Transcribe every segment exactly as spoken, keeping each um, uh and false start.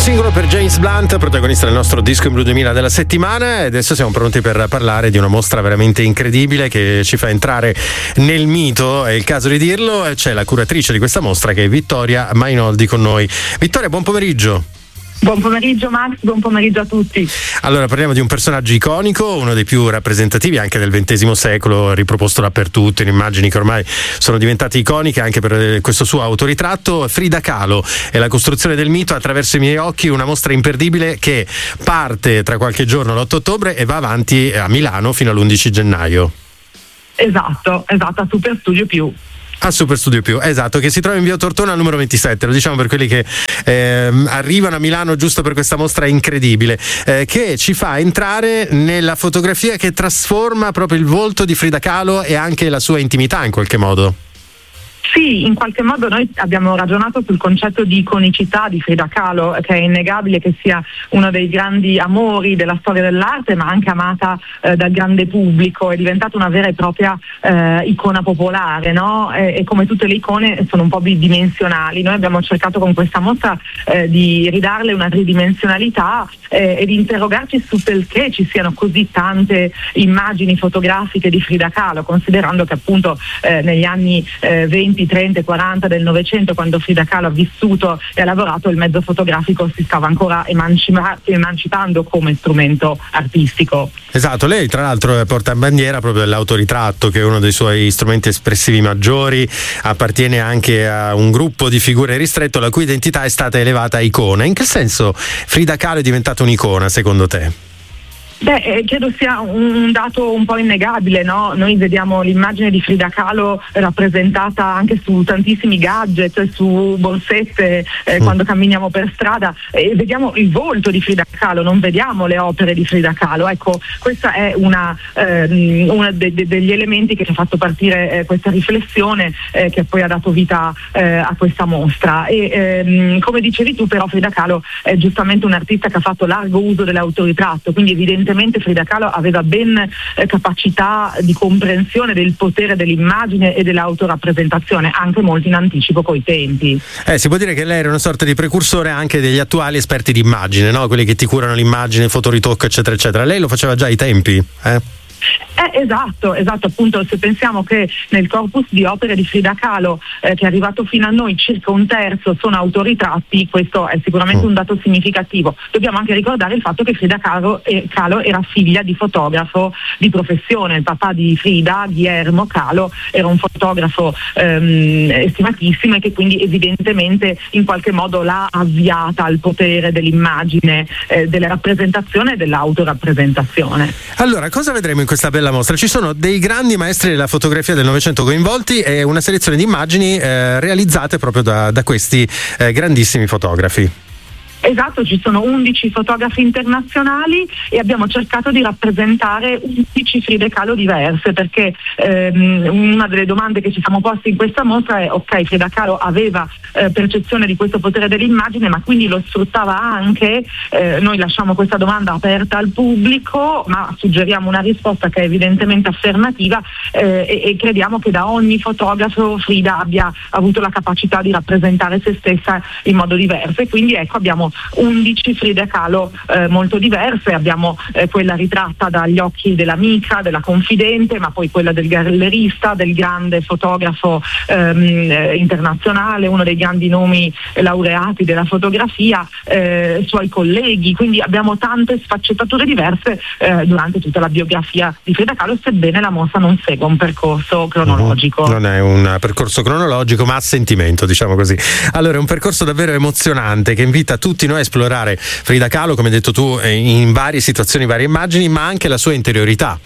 Singolo per James Blunt, protagonista del nostro Disco in Blu duemila della settimana, e adesso siamo pronti per parlare di una mostra veramente incredibile che ci fa entrare nel mito, è il caso di dirlo. C'è la curatrice di questa mostra che è Vittoria Mainoldi con noi. Vittoria, buon pomeriggio. Buon pomeriggio Max, buon pomeriggio a tutti. Allora, parliamo di un personaggio iconico, uno dei più rappresentativi anche del ventesimo secolo, riproposto dappertutto in immagini che ormai sono diventate iconiche anche per questo suo autoritratto. Frida Kahlo è la costruzione del mito attraverso i miei occhi, una mostra imperdibile che parte tra qualche giorno, l'otto ottobre, e va avanti a Milano fino all'undici gennaio. Esatto, esatto, a Super Studio Più. A Super Studio Più, esatto, che si trova in via Tortona al numero ventisette, lo diciamo per quelli che eh, arrivano a Milano giusto per questa mostra incredibile, eh, che ci fa entrare nella fotografia che trasforma proprio il volto di Frida Kahlo e anche la sua intimità in qualche modo. Sì, in qualche modo noi abbiamo ragionato sul concetto di iconicità di Frida Kahlo, che è innegabile che sia uno dei grandi amori della storia dell'arte, ma anche amata eh, dal grande pubblico, è diventata una vera e propria eh, icona popolare, no? E, e come tutte le icone sono un po' bidimensionali. Noi abbiamo cercato con questa mostra eh, di ridarle una tridimensionalità eh, e di interrogarci su perché ci siano così tante immagini fotografiche di Frida Kahlo, considerando che appunto eh, negli anni eh, venti, trenta, quaranta del Novecento, quando Frida Kahlo ha vissuto e ha lavorato, il mezzo fotografico si stava ancora emancipa- emancipando come strumento artistico. Esatto, lei tra l'altro porta in bandiera proprio dell'autoritratto, che è uno dei suoi strumenti espressivi maggiori, appartiene anche a un gruppo di figure ristretto la cui identità è stata elevata a icona. In che senso Frida Kahlo è diventata un'icona secondo te? Beh, eh, credo sia un, un dato un po' innegabile, no? Noi vediamo l'immagine di Frida Kahlo rappresentata anche su tantissimi gadget, su borsette, eh, mm. quando camminiamo per strada, e eh, vediamo il volto di Frida Kahlo, non vediamo le opere di Frida Kahlo. Ecco, questa è una eh, uno de- de- degli elementi che ci ha fatto partire eh, questa riflessione eh, che poi ha dato vita eh, a questa mostra. E ehm, come dicevi tu, però, Frida Kahlo è giustamente un artista che ha fatto largo uso dell'autoritratto, quindi evidentemente Frida Kahlo aveva ben eh, capacità di comprensione del potere dell'immagine e dell'autorappresentazione, anche molto in anticipo coi tempi. Eh, si può dire che lei era una sorta di precursore anche degli attuali esperti di immagine, no? Quelli che ti curano l'immagine, il fotoritocco, eccetera, eccetera. Lei lo faceva già ai tempi, eh? Eh, esatto, esatto, appunto, se pensiamo che nel corpus di opere di Frida Kahlo eh, che è arrivato fino a noi circa un terzo sono autoritratti, questo è sicuramente un dato significativo. Dobbiamo anche ricordare il fatto che Frida Kahlo, eh, Kahlo era figlia di fotografo di professione. Il papà di Frida, Guillermo Kahlo, era un fotografo ehm, estimatissimo, e che quindi evidentemente in qualche modo l'ha avviata al potere dell'immagine, eh, della rappresentazione e dell'autorappresentazione. Allora, cosa vedremo in questa bella mostra? Ci sono dei grandi maestri della fotografia del Novecento coinvolti e una selezione di immagini eh, realizzate proprio da, da questi eh, grandissimi fotografi. Esatto, ci sono undici fotografi internazionali e abbiamo cercato di rappresentare undici Frida Kahlo diverse, perché ehm, una delle domande che ci siamo posti in questa mostra è: ok, Frida Kahlo aveva eh, percezione di questo potere dell'immagine, ma quindi lo sfruttava anche? Eh, noi lasciamo questa domanda aperta al pubblico, ma suggeriamo una risposta che è evidentemente affermativa, eh, e, e crediamo che da ogni fotografo Frida abbia avuto la capacità di rappresentare se stessa in modo diverso, e quindi ecco abbiamo undici Frida Kahlo eh, molto diverse. Abbiamo eh, quella ritratta dagli occhi dell'amica, della confidente, ma poi quella del gallerista, del grande fotografo ehm, internazionale, uno dei grandi nomi laureati della fotografia, eh, suoi colleghi. Quindi abbiamo tante sfaccettature diverse eh, durante tutta la biografia di Frida Kahlo, sebbene la mostra non segua un percorso cronologico. Non è un percorso cronologico, ma a sentimento, diciamo così. Allora, è un percorso davvero emozionante che invita tutti noi a esplorare Frida Kahlo, come hai detto tu, in varie situazioni, varie immagini, ma anche la sua interiorità.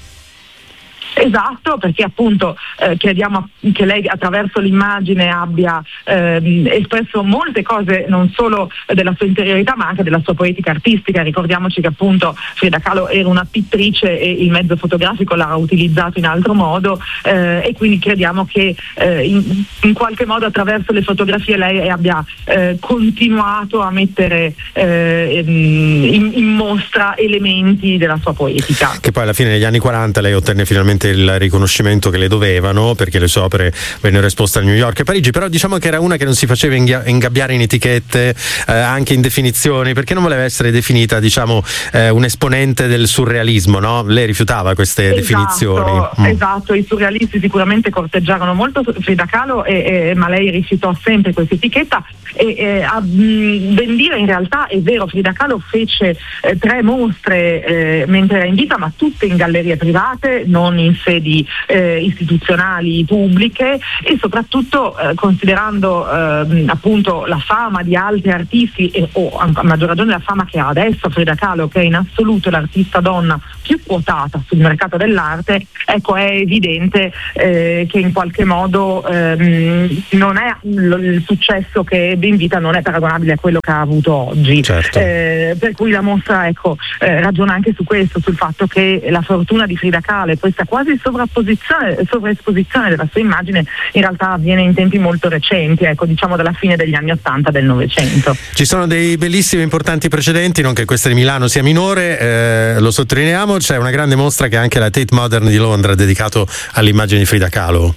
Esatto, perché appunto eh, crediamo che lei attraverso l'immagine abbia ehm, espresso molte cose, non solo della sua interiorità ma anche della sua poetica artistica. Ricordiamoci che appunto Frida Kahlo era una pittrice e il mezzo fotografico l'ha utilizzato in altro modo, eh, e quindi crediamo che eh, in, in qualche modo attraverso le fotografie lei abbia eh, continuato a mettere eh, in, in mostra elementi della sua poetica. Che poi alla fine negli anni quaranta lei ottenne finalmente anche il riconoscimento che le dovevano, perché le sue opere vennero esposte a New York e Parigi, però diciamo che era una che non si faceva ingabbiare in etichette, eh, anche in definizioni, perché non voleva essere definita, diciamo, eh, un esponente del surrealismo, no? Lei rifiutava queste esatto, definizioni. Mm. Esatto, i surrealisti sicuramente corteggiarono molto Frida Kahlo, e, e, ma lei rifiutò sempre questa etichetta. E, e a mh, ben dire, in realtà è vero, Frida Kahlo fece eh, tre mostre eh, mentre era in vita, ma tutte in gallerie private, non in sedi eh, istituzionali pubbliche, e soprattutto eh, considerando eh, appunto la fama di altri artisti, e, o a maggior ragione la fama che ha adesso Frida Kahlo, che è in assoluto l'artista donna più quotata sul mercato dell'arte, ecco, è evidente eh, che in qualche modo ehm, non è il successo che ebbe in vita, non è paragonabile a quello che ha avuto oggi. Certo. Eh, per cui la mostra, ecco, eh, ragiona anche su questo, sul fatto che la fortuna di Frida Kahlo e questa quasi sovrapposizione, sovraesposizione della sua immagine in realtà avviene in tempi molto recenti, ecco, diciamo dalla fine degli anni Ottanta del Novecento. Ci sono dei bellissimi e importanti precedenti, non che questa di Milano sia minore, eh, lo sottolineiamo. C'è una grande mostra che anche la Tate Modern di Londra ha dedicato all'immagine di Frida Kahlo.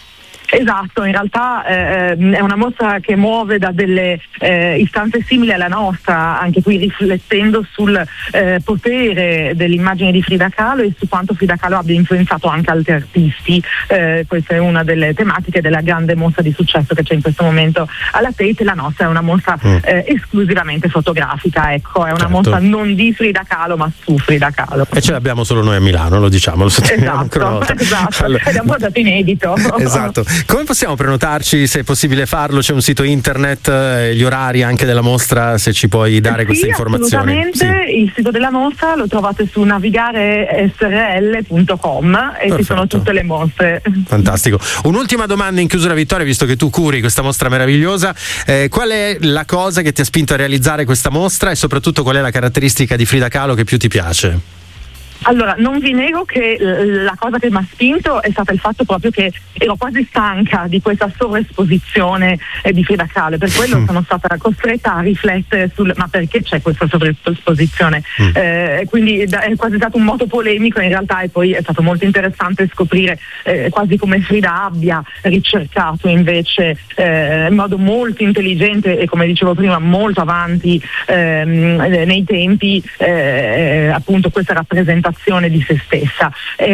Esatto, in realtà eh, è una mostra che muove da delle eh, istanze simili alla nostra, anche qui riflettendo sul eh, potere dell'immagine di Frida Kahlo e su quanto Frida Kahlo abbia influenzato anche altri artisti. Eh, questa è una delle tematiche della grande mostra di successo che c'è in questo momento alla Tate. La nostra è una mostra mm. eh, esclusivamente fotografica, ecco, è una certo. mostra non di Frida Kahlo ma su Frida Kahlo. E ce l'abbiamo solo noi a Milano, lo diciamo, lo sottolineiamo esatto, ancora una volta. Esatto, allora. Ed è un progetto inedito. Esatto. Come possiamo prenotarci, se è possibile farlo? C'è un sito internet, eh, gli orari anche della mostra, se ci puoi dare sì, queste informazioni. Assolutamente, sì. Il sito della mostra lo trovate su navigare s r l punto com e Perfetto. Ci sono tutte le mostre. Fantastico. Un'ultima domanda in chiusura, Vittoria, visto che tu curi questa mostra meravigliosa, eh, qual è la cosa che ti ha spinto a realizzare questa mostra e soprattutto qual è la caratteristica di Frida Kahlo che più ti piace? Allora, non vi nego che la cosa che mi ha spinto è stata il fatto proprio che ero quasi stanca di questa sovraesposizione eh, di Frida Kahlo, per quello sono stata costretta a riflettere sul ma perché c'è questa sovraesposizione. Mm. Eh, quindi da, è quasi stato un moto polemico in realtà, e poi è stato molto interessante scoprire eh, quasi come Frida abbia ricercato invece eh, in modo molto intelligente e, come dicevo prima, molto avanti ehm, nei tempi eh, appunto questa rappresentazione di se stessa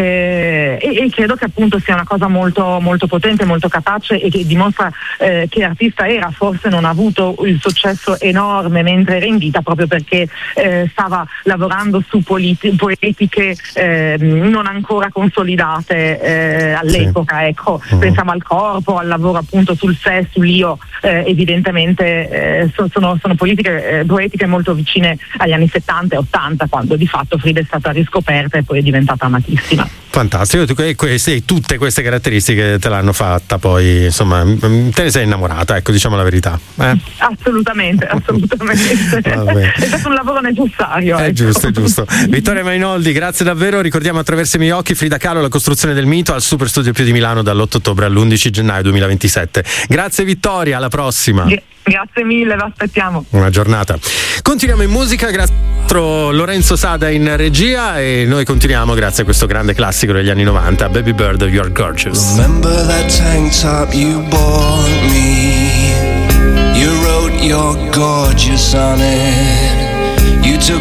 eh, e, e credo che appunto sia una cosa molto molto potente, molto capace, e che dimostra eh, che artista era. Forse non ha avuto il successo enorme mentre era in vita proprio perché eh, stava lavorando su politi- poetiche eh, non ancora consolidate eh, all'epoca, sì. Ecco, uh-huh. Pensiamo al corpo, al lavoro appunto sul sé, sull'io, eh, evidentemente eh, so, sono, sono politiche eh, poetiche molto vicine agli anni settanta e ottanta, quando di fatto Frida è stata riscoperta e poi è diventata amatissima. Fantastico, tu, queste, tutte queste caratteristiche te l'hanno fatta, poi insomma te ne sei innamorata, ecco, diciamo la verità. Eh? Assolutamente, assolutamente. È stato un lavoro necessario. È ecco. giusto, è giusto. Vittoria Mainoldi, grazie davvero. Ricordiamo Attraverso i miei occhi, Frida Kahlo, la costruzione del mito, al Super Studio Più di Milano dall'otto ottobre all'undici gennaio duemilaventisette. Grazie Vittoria, alla prossima. G- grazie mille, vi aspettiamo. Una giornata. Continuiamo in musica, grazie a Lorenzo Sada in regia, e noi continuiamo grazie a questo grande classico degli anni novanta, Baby Bird, You're Gorgeous. Remember that tank top you bought me? You wrote you're gorgeous on it. You took